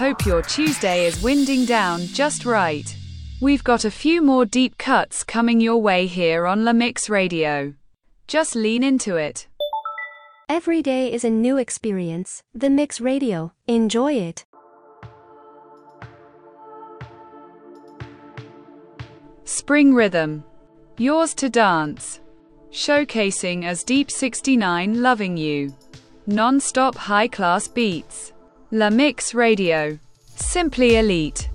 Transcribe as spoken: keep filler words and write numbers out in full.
Hope your Tuesday is winding down just right. We've got a few more deep cuts coming your way here on La Mix Radio. Just lean into it. Every day is a new experience. The Mix Radio. Enjoy it. Spring Rhythm. Yours to dance. Showcasing as Deep sixty-nine loving you. Non-stop high-class beats. La Mix Radio. Simply elite.